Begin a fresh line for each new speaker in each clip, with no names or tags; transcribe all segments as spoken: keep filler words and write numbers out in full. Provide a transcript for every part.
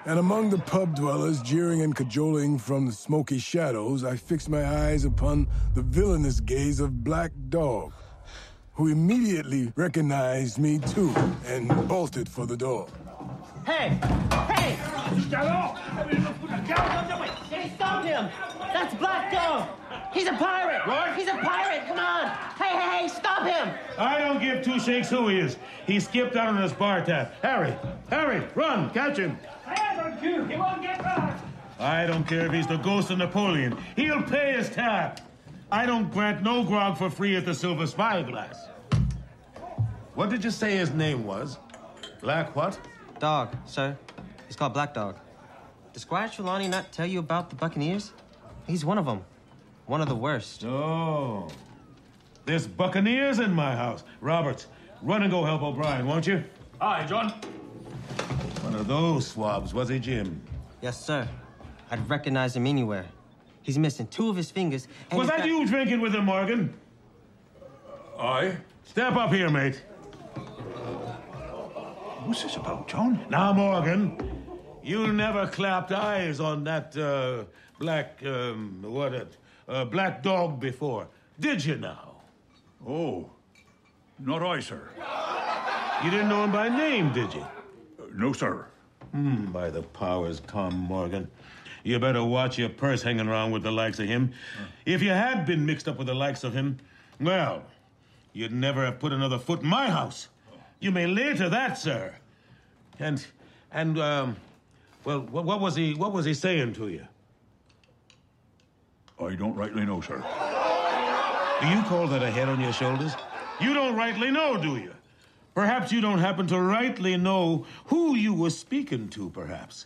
And among the pub dwellers jeering and cajoling from the smoky shadows, I fixed my eyes upon the villainous gaze of Black Dog, who immediately recognized me too and bolted for the door.
Hey! Hey! Hey, stop him! That's Black Dog! He's a pirate!
What?
He's a pirate! Come on! Hey, hey, hey, stop him!
I don't give two shakes who he is. He skipped out on his bar tab. Harry! Harry! Run! Catch him!
I don't you! He won't get back!
I don't care if he's the ghost of Napoleon. He'll pay his tab. I don't grant no grog for free at the Silver Spyglass. What did you say his name was? Black what?
Dog, sir. He's called Black Dog. Did Squire Trelawney not tell you about the Buccaneers? He's one of them. One of the worst.
Oh. There's Buccaneers in my house. Roberts, run and go help O'Brien, won't you?
Aye, John.
One of those swabs, was he, Jim?
Yes, sir. I'd recognize him anywhere. He's missing two of his fingers. And
Was
he's
that
got...
you drinking with him, Morgan?
Aye.
Step up here, mate.
What's this about, John?
Now, Morgan, you never clapped eyes on that, uh, black, um, what it, uh, Black Dog before, did you now?
Oh, not I, sir.
You didn't know him by name, did you?
Uh, no, sir.
Hmm, by the powers, come, Morgan. You better watch your purse hanging around with the likes of him. Uh. If you had been mixed up with the likes of him, well, you'd never have put another foot in my house. You may lay to that, sir. And, and, um, well, what, what was he, what was he saying to you?
I don't rightly know, sir.
Do you call that a head on your shoulders? You don't rightly know, do you? Perhaps you don't happen to rightly know who you were speaking to, perhaps.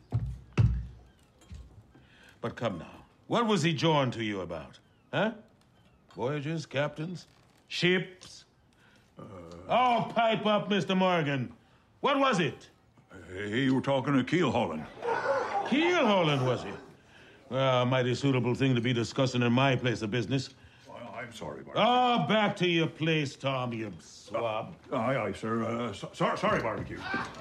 But come now, what was he jawing to you about? Huh? Voyages, captains, ships? Uh, oh, pipe up, Mister Morgan. What was it?
Uh, you were talking of keel hauling.
Keel hauling, was it? Well, a mighty suitable thing to be discussing in my place of business.
Well, I'm sorry, Barbecue.
Oh, back to your place, Tom, you swab.
Uh, aye, aye, sir. Uh, so, sorry, sorry, Barbecue.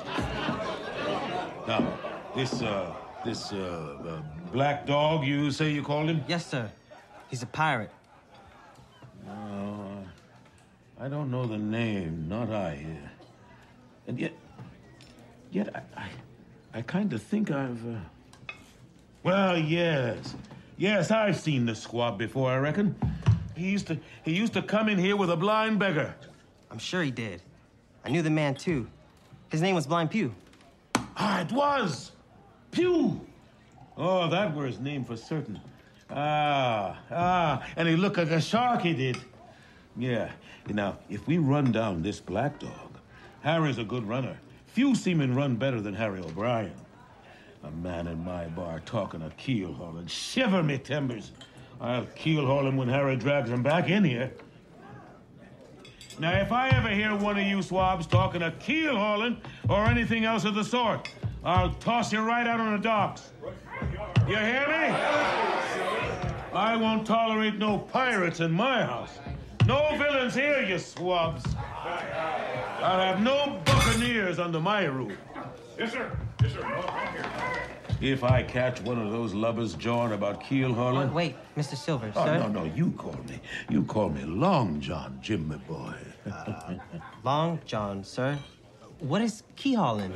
Now, this, uh, this, uh, uh, Black Dog, you say you called him?
Yes, sir. He's a pirate.
Uh, I don't know the name, not I. Uh, and yet, yet I, I, I kind of think I've, uh... Well, yes. Yes, I've seen the squab before, I reckon. He used to, he used to come in here with a blind beggar.
I'm sure he did. I knew the man, too. His name was Blind Pew.
Ah, it was! Pew! Oh, that were his name for certain. Ah, ah, and he looked like a shark, he did. Yeah. Now, if we run down this Black Dog, Harry's a good runner. Few seamen run better than Harry O'Brien. A man in my bar talking of keel hauling. Shiver me timbers. I'll keel haul him when Harry drags him back in here. Now, if I ever hear one of you swabs talking of keel hauling or anything else of the sort, I'll toss you right out on the docks. You hear me? I won't tolerate no pirates in my house. No villains here, you swabs. I'll have no buccaneers under my roof.
Yes, sir. Yes, sir. No, I'm here.
If I catch one of those lubbers jawing about keel hauling...
Oh, wait, Mister Silver,
Oh,
sir.
no, no, you call me. You call me Long John, Jim, my boy.
uh, Long John, sir. What is key hauling?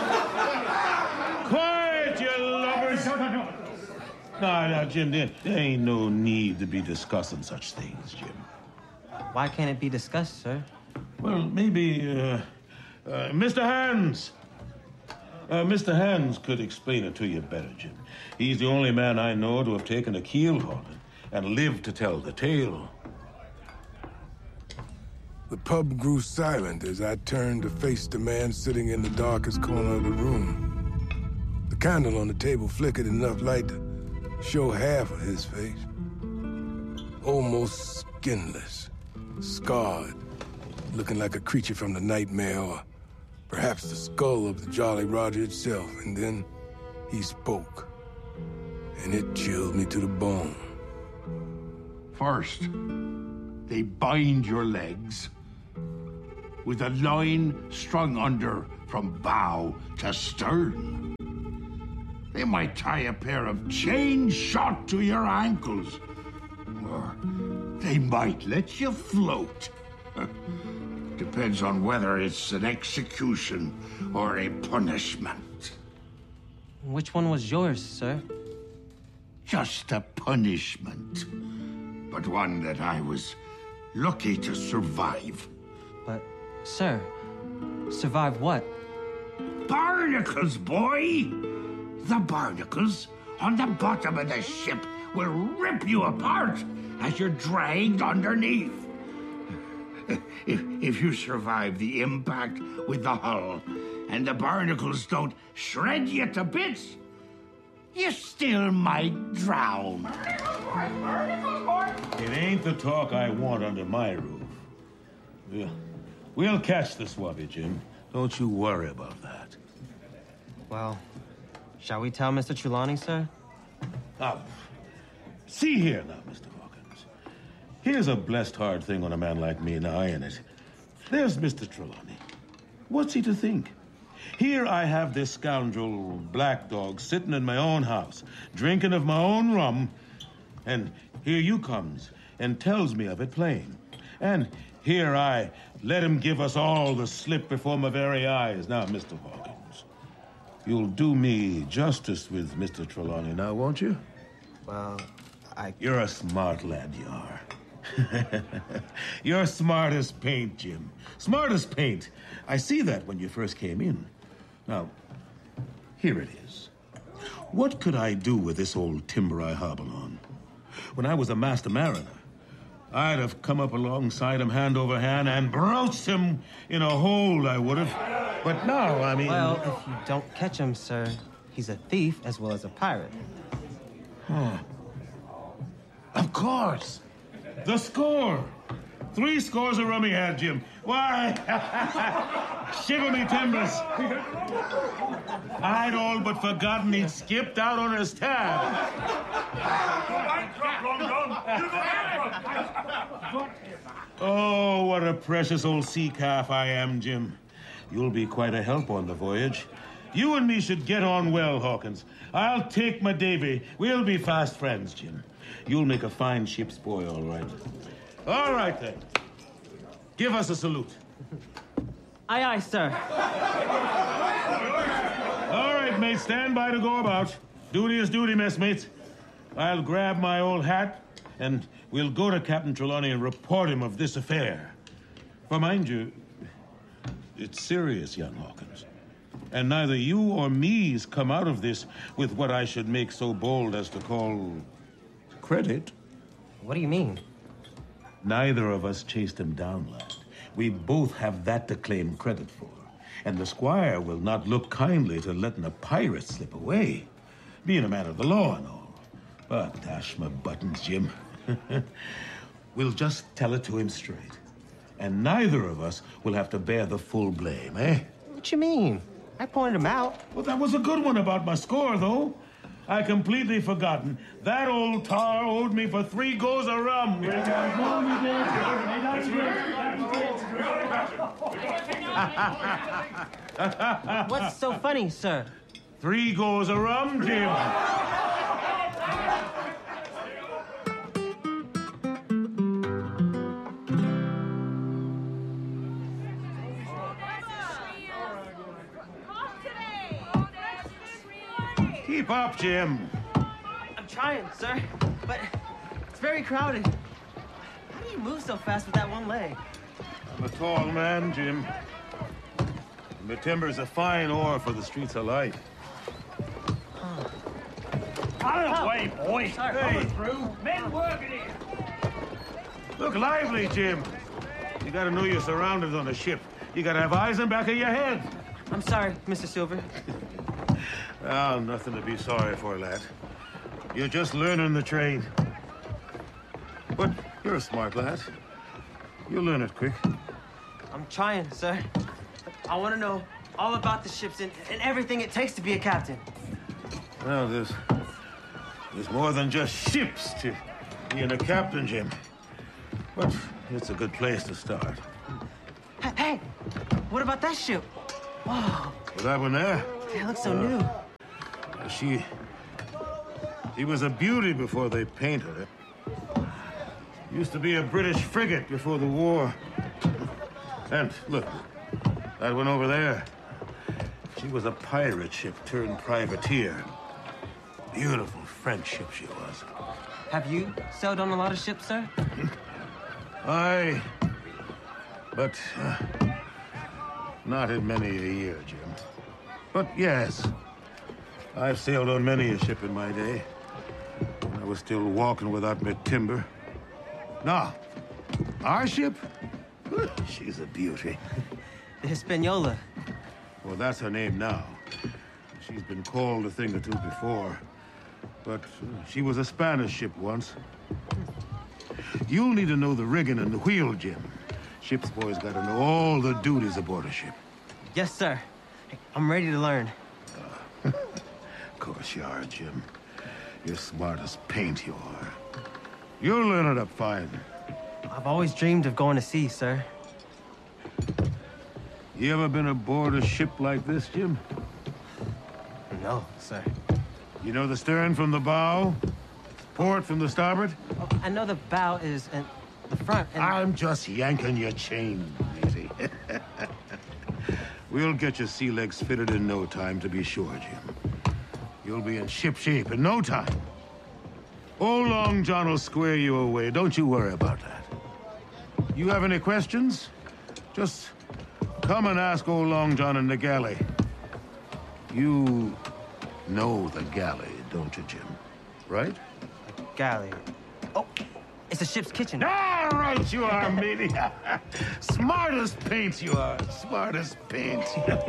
Quiet, you lubbers!
No, no, no.
No, no, Jim, there, there ain't no need to be discussing such things, Jim.
Why can't it be discussed, sir?
Well, maybe, uh, uh, Mister Hands. Uh, Mister Hands could explain it to you better, Jim. He's the only man I know to have taken a keel hauling and lived to tell the tale.
The pub grew silent as I turned to face the man sitting in the darkest corner of the room. The candle on the table flickered enough light to show half of his face. Almost skinless, scarred, looking like a creature from the nightmare, or perhaps the skull of the Jolly Roger itself. And then he spoke, and it chilled me to the bone.
First, they bind your legs with a line strung under from bow to stern. They might tie a pair of chains shot to your ankles. Or they might let you float. Depends on whether it's an execution or a punishment.
Which one was yours, sir?
Just a punishment. But one that I was lucky to survive.
But, sir, survive what?
Barnacles, boy! The barnacles on the bottom of the ship will rip you apart as you're dragged underneath. If, if you survive the impact with the hull and the barnacles don't shred you to bits, you still might drown.
It ain't the talk I want under my roof. Yeah. We'll catch the swabby, Jim. Don't you worry about that.
Well, shall we tell Mister Trelawney, sir?
Now, see here now, Mister Hawkins. Here's a blessed hard thing on a man like me now, ain't it? There's Mister Trelawney. What's he to think? Here I have this scoundrel Black Dog sitting in my own house, drinking of my own rum, and here you comes and tells me of it plain. And here I let him give us all the slip before my very eyes. Now, Mister Hawkins, you'll do me justice with Mister Trelawney now, won't you?
Well, I...
You're a smart lad, you are. You're smart as paint, Jim. Smart as paint. I see that when you first came in. Now, here it is. What could I do with this old timber I hobble on? When I was a master mariner, I'd have come up alongside him hand over hand and broached him in a hold, I would have. But now, I mean...
Well, if you don't catch him, sir, he's a thief as well as a pirate.
Oh. Of course. The score. Three scores of rum he had, Jim. Why? Shiver me timbers. I'd all but forgotten he'd skipped out on his tab. Oh, what a precious old sea calf I am, Jim. You'll be quite a help on the voyage. You and me should get on well, Hawkins. I'll take my Davy. We'll be fast friends, Jim. You'll make a fine ship's boy, all right. All right, then. Give us a salute.
Aye, aye, sir.
All right, mate, stand by to go about. Duty is duty, messmates. I'll grab my old hat, and we'll go to Captain Trelawney and report him of this affair. For mind you, it's serious, young Hawkins. And neither you or me's come out of this with what I should make so bold as to call credit.
What do you mean?
Neither of us chased him down, lad. We both have that to claim credit for. And the squire will not look kindly to letting a pirate slip away, being a man of the law and all. But dash my buttons, Jim. We'll just tell it to him straight. And neither of us will have to bear the full blame, eh?
What you mean? I pointed him out.
Well, that was a good one about my score, though. I completely forgotten. That old tar owed me for three goes of rum.
What's so funny, sir?
Three goes of rum, Jim. Keep up, Jim.
I'm trying, sir, but it's very crowded. How do you move so fast with that one leg?
I'm a tall man, Jim. And the timber's a fine ore for the streets of life.
Oh.
Out of the way, boy.
Sorry.
Hey.
Through. Men working here.
Look lively, Jim. You gotta know you're surrounded on a ship. You gotta have eyes in the back of your head.
I'm sorry, Mister Silver.
Well, nothing to be sorry for, lad. You're just learning the trade. But you're a smart lad. You'll learn it quick.
I'm trying, sir. I want to know all about the ships and, and everything it takes to be a captain.
Well, there's, there's more than just ships to being a captain, Jim. But it's a good place to start.
Hey, hey, what about that ship? Whoa,
With that one there?
it looks so new.
She... She was a beauty before they painted her. Used to be a British frigate before the war. And, look, that one over there. She was a pirate ship turned privateer. Beautiful French ship she was.
Have you sailed on a lot of ships, sir?
Aye. But, uh, not in many a year, Jim. But yes, I've sailed on many a ship in my day. When I was still walking without my timber. Now, our ship? She's a beauty.
The Hispaniola.
Well, that's her name now. She's been called a thing or two before. But uh, she was a Spanish ship once. You'll need to know the rigging and the wheel, Jim. Ship's boys gotta know all the duties aboard a ship.
Yes, sir. I'm ready to learn.
Uh, of course you are, Jim. You're smart as paint, you are. You'll learn it up fine.
I've always dreamed of going to sea, sir.
You ever been aboard a ship like this, Jim?
No, sir.
You know the stern from the bow? Port from the starboard?
Oh, I know the bow is in the front and...
I'm just yanking your chain, matey. We'll get your sea legs fitted in no time, to be sure, Jim. You'll be in ship shape in no time. Old Long John will square you away. Don't you worry about that. You have any questions? Just come and ask old Long John in the galley. You know the galley, don't you, Jim? Right?
The galley. Oh, it's the ship's kitchen.
Ah, right you are, matey. Smart as paint you are. Smart as paint.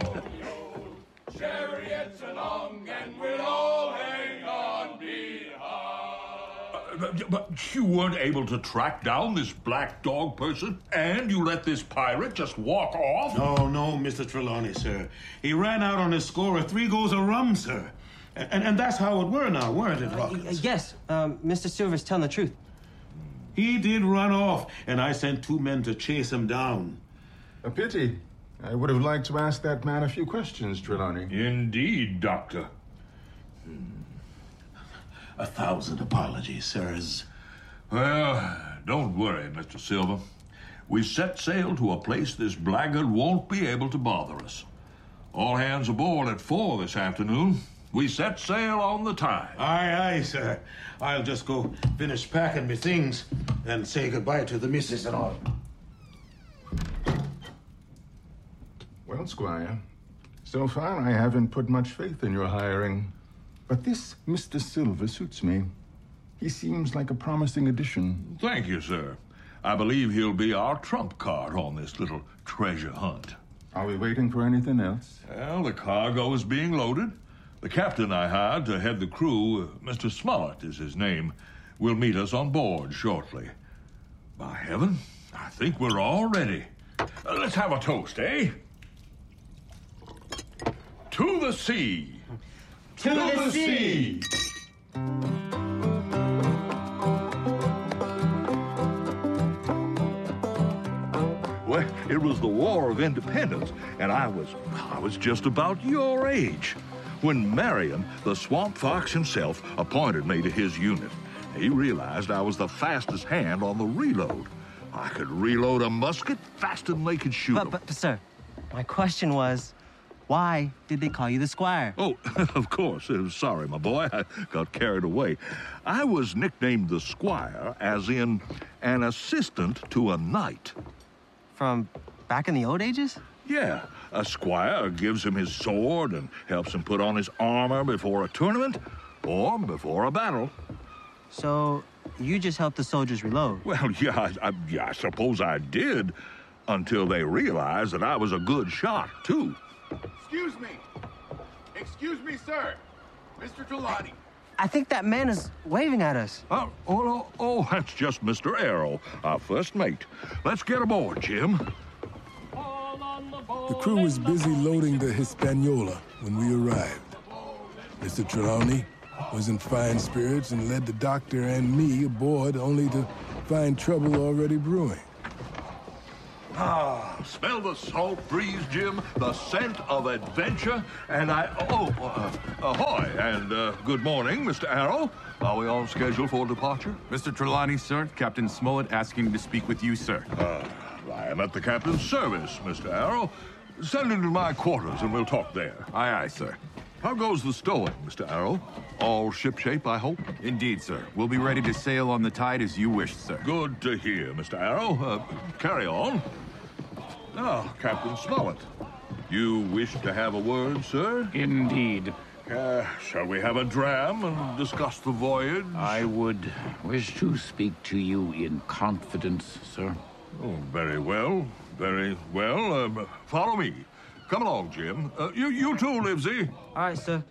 Chariots along and we'll all hang on behind.
Uh, but you weren't able to track down this black dog person, and you let this pirate just walk off?
No, no, Mister Trelawney, sir. He ran out on his score of three goes of rum, sir. And, and that's how it were now, weren't it, Hawkins?
Uh, yes, um, Mister Silver's telling the truth.
He did run off, and I sent two men to chase him down.
A pity. I would have liked to ask that man a few questions, Trelawney.
Indeed, Doctor.
A thousand apologies, sirs.
Well, don't worry, Mister Silver. We set sail to a place this blackguard won't be able to bother us. All hands aboard at four this afternoon. We set sail on the tide.
Aye, aye, sir. I'll just go finish packing my things and say goodbye to the missus and all.
Well, Squire, so far I haven't put much faith in your hiring. But this Mister Silver suits me. He seems like a promising addition.
Thank you, sir. I believe he'll be our trump card on this little treasure hunt.
Are we waiting for anything else?
Well, the cargo is being loaded. The captain I hired to head the crew, uh, Mister Smollett is his name, will meet us on board shortly. By heaven, I think we're all ready. Uh, let's have a toast, eh? To the sea!
To, to the, the sea! sea.
Well, it was the War of Independence, and I was, I was just about your age when Marion, the Swamp Fox himself, appointed me to his unit. He realized I was the fastest hand on the reload. I could reload a musket faster than they could shoot
But,
'em.
but, sir, my question was, why did they call you the Squire?
Oh, of course. Uh, sorry, my boy. I got carried away. I was nicknamed the Squire, as in an assistant to a knight.
From back in the old ages?
Yeah. A squire gives him his sword and helps him put on his armor before a tournament or before a battle.
So you just helped the soldiers reload?
Well, yeah, I, I, yeah, I suppose I did, until they realized that I was a good shot, too.
Excuse me. Excuse me, sir. Mister Trelawney.
I think that man is waving at us.
Oh, oh, oh, oh, that's just Mister Arrow, our first mate. Let's get aboard, Jim.
The crew was busy loading the Hispaniola when we arrived. Mister Trelawney was in fine spirits and led the doctor and me aboard only to find trouble already brewing.
Ah, smell the salt breeze, Jim, the scent of adventure, and I... Oh, uh, ahoy, and uh, good morning, Mister Arrow. Are we on schedule for departure?
Mister Trelawney, sir. Captain Smollett asking to speak with you, sir.
Uh, I am at the captain's service, Mister Arrow. Send him to my quarters and we'll talk there.
Aye, aye, sir.
How goes the stowing, Mister Arrow? All shipshape, I hope?
Indeed, sir. We'll be ready to sail on the tide as you wish, sir.
Good to hear, Mister Arrow. Uh, carry on. Now, Captain Smollett, you wish to have a word, sir?
Indeed.
Uh, shall we have a dram and discuss the voyage?
I would wish to speak to you in confidence, sir.
Oh, very well. Very well. Um, follow me. Come along, Jim. Uh, you, you too, Livesey.
All right, sir.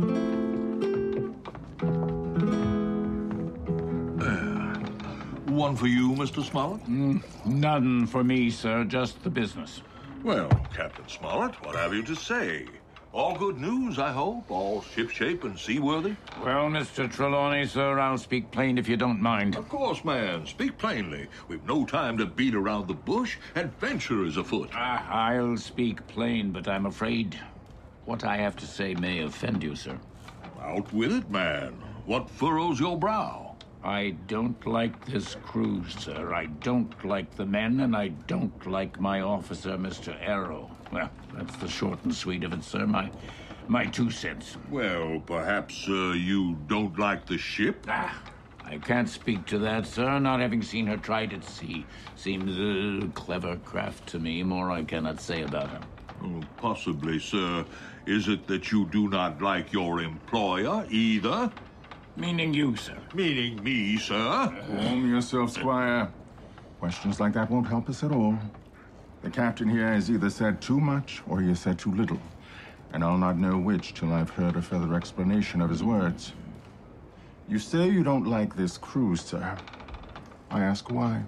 One for you, Mister Smollett?
Mm, none for me, sir. Just the business.
Well, Captain Smollett, what have you to say? All good news, I hope? All shipshape and seaworthy?
Well, Mister Trelawney, sir, I'll speak plain if you don't mind.
Of course, man. Speak plainly. We've no time to beat around the bush. Adventure is afoot.
Ah, I'll speak plain, but I'm afraid what I have to say may offend you, sir.
Out with it, man. What furrows your brow?
I don't like this cruise, sir. I don't like the men, and I don't like my officer, Mister Arrow. Well, that's the short and sweet of it, sir. My, my two cents.
Well, perhaps uh, you don't like the ship?
Ah, I can't speak to that, sir, not having seen her tried at sea. Seems a clever craft to me. More I cannot say about her.
Oh, possibly, sir. Is it that you do not like your employer, either?
Meaning you, sir.
Meaning me, sir.
Calm yourself, Squire. Questions like that won't help us at all. The captain here has either said too much or he has said too little. And I'll not know which till I've heard a further explanation of his words. You say you don't like this cruise, sir. I ask why.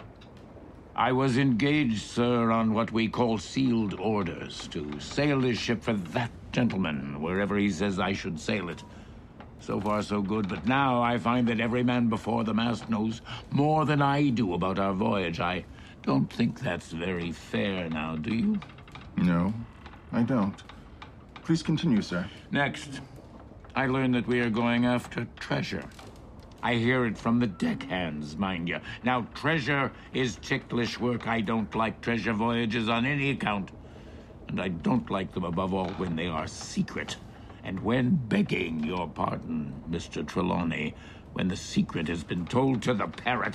I was engaged, sir, on what we call sealed orders to sail this ship for that gentleman, wherever he says I should sail it. So far, so good, but now I find that every man before the mast knows more than I do about our voyage. I don't think that's very fair now, do you?
No, I don't. Please continue, sir.
Next, I learn that we are going after treasure. I hear it from the deckhands, mind you. Now, treasure is ticklish work. I don't like treasure voyages on any account. And I don't like them above all when they are secret. And when begging your pardon, Mister Trelawney, when the secret has been told to the parrot.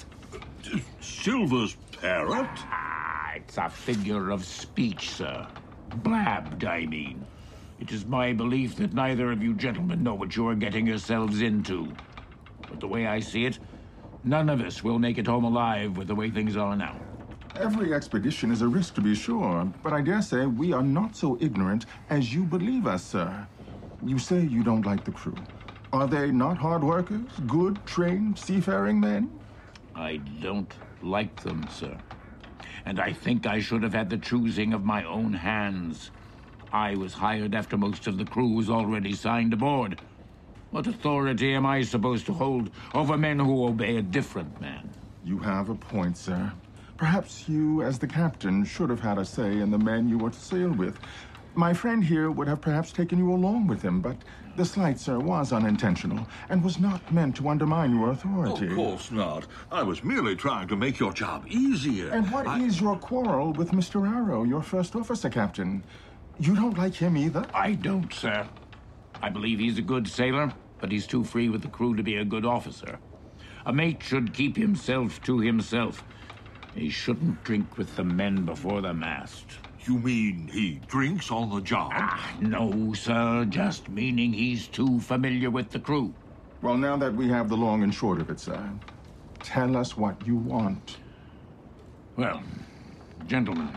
Silver's parrot?
Ah, it's a figure of speech, sir. Blabbed, I mean. It is my belief that neither of you gentlemen know what you are getting yourselves into. But the way I see it, none of us will make it home alive with the way things are now.
Every expedition is a risk, to be sure, but I dare say we are not so ignorant as you believe us, sir. You say you don't like the crew. Are they not hard workers, good, trained, seafaring men?
I don't like them, sir. And I think I should have had the choosing of my own hands. I was hired after most of the crew was already signed aboard. What authority am I supposed to hold over men who obey a different man?
You have a point, sir. Perhaps you, as the captain, should have had a say in the men you were to sail with. My friend here would have perhaps taken you along with him, but the slight, sir, was unintentional and was not meant to undermine your authority.
Of course not. I was merely trying to make your job easier.
And what
I...
is your quarrel with Mister Arrow, your first officer, Captain? You don't like him either?
I don't, sir. I believe he's a good sailor, but he's too free with the crew to be a good officer. A mate should keep himself to himself. He shouldn't drink with the men before the mast.
You mean he drinks on the job?
Ah, no, sir. Just meaning he's too familiar with the crew.
Well, now that we have the long and short of it, sir, tell us what you want.
Well, gentlemen,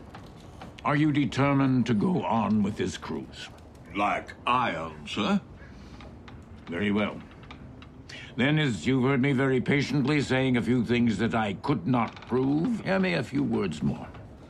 are you determined to go on with this cruise?
Like iron, sir?
Very well. Then, as you've heard me very patiently saying a few things that I could not prove, hear me a few words more.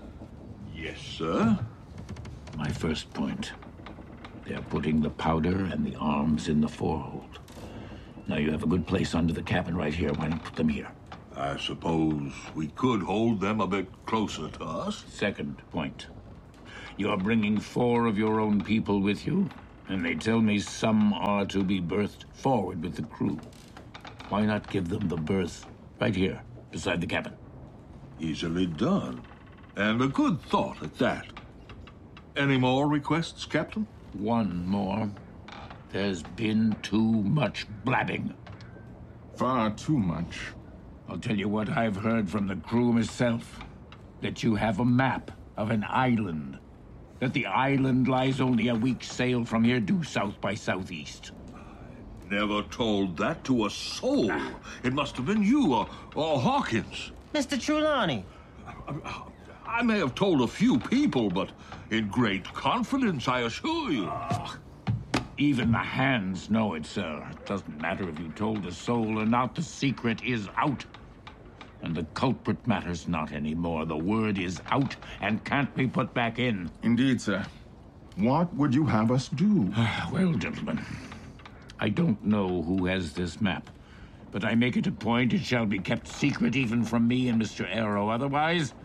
Yes, sir.
My first point. They're putting the powder and the arms in the forehold. Now, you have a good place under the cabin right here. Why not put them here?
I suppose we could hold them a bit closer to us.
Second point. You're bringing four of your own people with you, and they tell me some are to be berthed forward with the crew. Why not give them the berth right here, beside the cabin?
Easily done. And a good thought at that. Any more requests, Captain?
One more. There's been too much blabbing.
Far too much.
I'll tell you what I've heard from the crew myself. That you have a map of an island. That the island lies only a week's sail from here due south by southeast.
Never told that to a soul. It must have been you or, or Hawkins.
Mister Trelawney.
I may have told a few people, but in great confidence, I assure you.
Even the hands know it, sir. It doesn't matter if you told a soul or not. The secret is out. And the culprit matters not anymore. The word is out and can't be put back in.
Indeed, sir. What would you have us do?
Well, gentlemen, I don't know who has this map, but I make it a point it shall be kept secret even from me and Mister Arrow. Otherwise,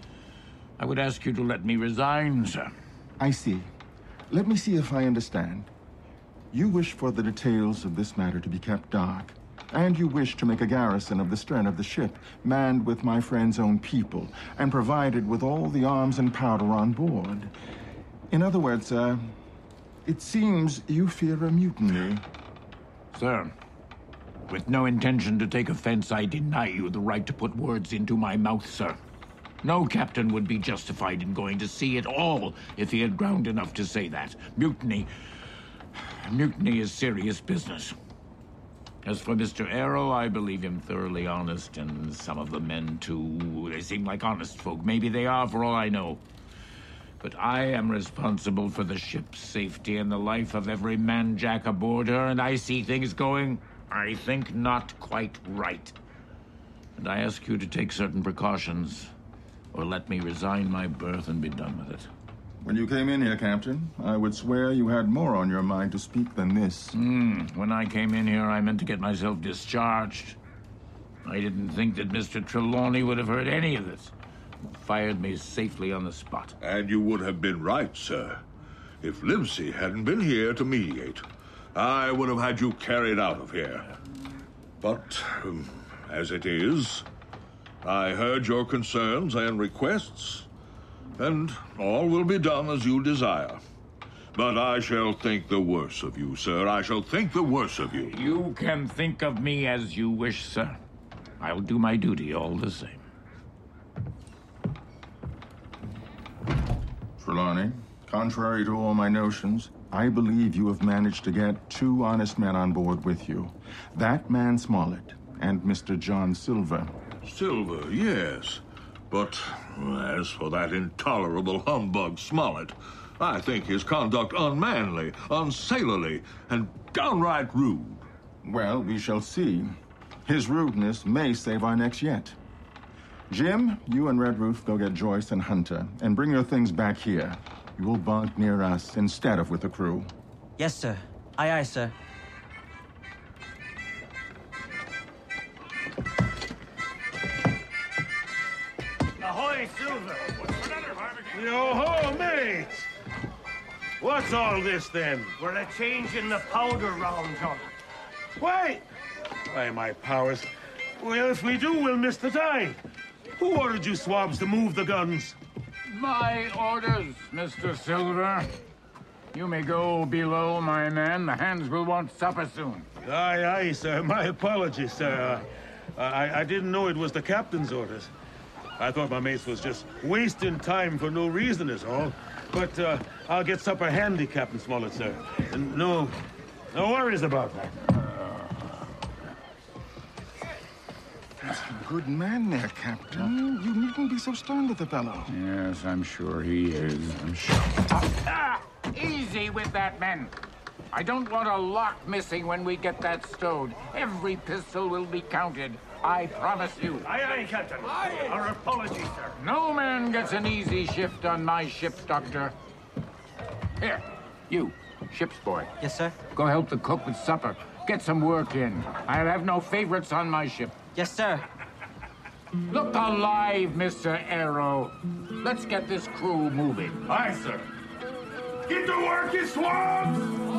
I would ask you to let me resign, sir.
I see. Let me see if I understand. You wish for the details of this matter to be kept dark, and you wish to make a garrison of the stern of the ship, manned with my friend's own people, and provided with all the arms and powder on board. In other words, sir, it seems you fear a mutiny.
Sir, with no intention to take offense, I deny you the right to put words into my mouth, sir. No captain would be justified in going to sea at all if he had ground enough to say that. Mutiny... Mutiny is serious business. As for Mister Arrow, I believe him thoroughly honest, and some of the men, too. They seem like honest folk. Maybe they are, for all I know. But I am responsible for the ship's safety and the life of every man-jack aboard her, and I see things going, I think, not quite right. And I ask you to take certain precautions, or let me resign my berth and be done with it.
When you came in here, Captain, I would swear you had more on your mind to speak than this.
Mm, when I came in here, I meant to get myself discharged. I didn't think that Mister Trelawney would have heard any of this. Fired me safely on the spot.
And you would have been right, sir. If Livesey hadn't been here to mediate, I would have had you carried out of here. But, um, as it is, I heard your concerns and requests, and all will be done as you desire. But I shall think the worse of you, sir. I shall think the worse of you.
You can think of me as you wish, sir. I'll do my duty all the same.
Trelawney, contrary to all my notions, I believe you have managed to get two honest men on board with you. That man Smollett and Mister John Silver.
Silver, yes. But as for that intolerable humbug Smollett, I think his conduct unmanly, unsailorly, and downright rude.
Well, we shall see. His rudeness may save our necks yet. Jim, you and Red Roof go get Joyce and Hunter, and bring your things back here. You will bunk near us instead of with the crew.
Yes, sir. Aye, aye, sir.
Ahoy, Silver!
Yo-ho, mates! What's all this, then?
We're a changing the powder round, John.
Why? Why, my powers. Well, if we do, we'll miss the tide. Who ordered you swabs to move the guns?
My orders, Mister Silver. You may go below, my man. The hands will want supper soon.
Aye, aye, sir. My apologies, sir. Uh, I, I didn't know it was the captain's orders. I thought my mates was just wasting time for no reason is all. But uh, I'll get supper handy, Captain Smollett, sir. And no, no worries about that.
He's a good man there, Captain. You needn't be so stern with the fellow.
Yes, I'm sure he is. I'm sure. Ah, ah, easy with that, men. I don't want a lock missing when we get that stowed. Every pistol will be counted. I promise you.
Aye, aye, Captain. Aye. Our apologies, sir.
No man gets an easy shift on my ship, Doctor. Here, you, ship's boy.
Yes, sir.
Go help the cook with supper. Get some work in. I'll have no favorites on my ship.
Yes, sir.
Look alive, Mister Arrow. Let's get this crew moving.
Aye, sir. Get to work, you swabs!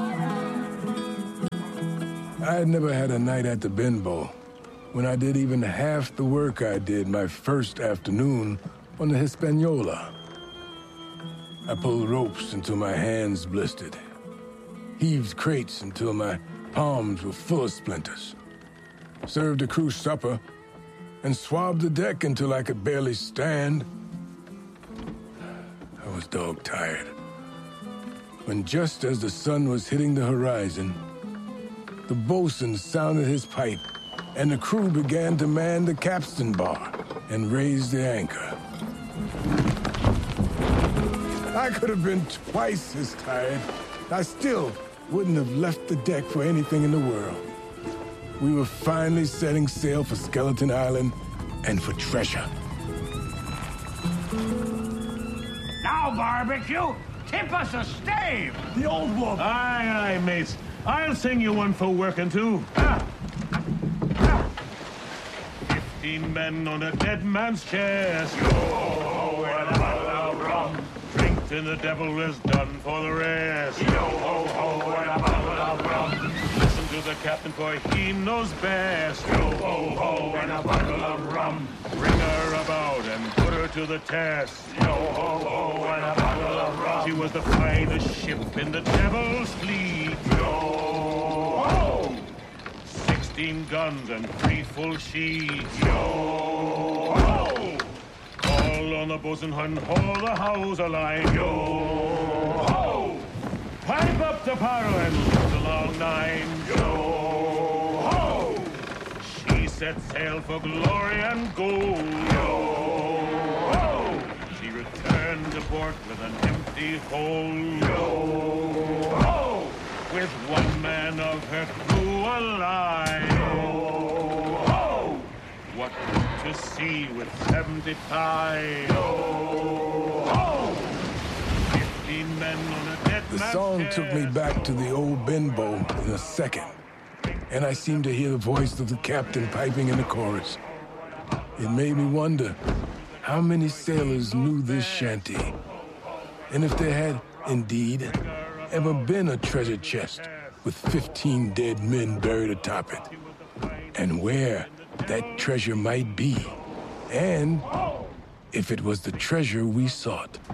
I had never had a night at the Benbow when I did even half the work I did my first afternoon on the Hispaniola. I pulled ropes until my hands blistered, heaved crates until my palms were full of splinters, served a crew supper, and swabbed the deck until I could barely stand. I was dog-tired, when just as the sun was hitting the horizon, the bosun sounded his pipe, and the crew began to man the capstan bar and raise the anchor. I could have been twice as tired. I still wouldn't have left the deck for anything in the world. We were finally setting sail for Skeleton Island and for treasure.
Now, Barbecue, tip us a stave.
The old wolf. Aye, aye, mates. I'll sing you one for working, too. Ah. Ah. Fifteen men on a dead man's chest. Yo-ho-ho, and a bottle of rum. Drink till the devil is done for the rest. Yo-ho-ho, and a bottle of rum. Listen to the captain, for he knows best. Yo-ho-ho, and a bottle of rum. Bring her about and put her to the test. Yo-ho-ho, and a bottle of rum. She was the finest ship in the devil's fleet. Yo-ho! Sixteen guns and three full sheets. Yo-ho! Call on the bosun and haul the hawser line. Yo-ho! Pipe up the power and lift the long nine. Yo-ho! She set sail for glory and gold. Yo-ho! She returned to port with an empty hold. Yo-ho! With one man of her crew alive. Yo-ho! What to see with seventy-five? Yo-ho! Fifteen men on a dead
The
man's
song
chest.
took me back to the old Benbow in a second, and I seemed to hear the voice of the captain piping in the chorus. It made me wonder how many sailors knew this shanty, and if there had, indeed, ever been a treasure chest with fifteen dead men buried atop it, and where that treasure might be, and if it was the treasure we sought.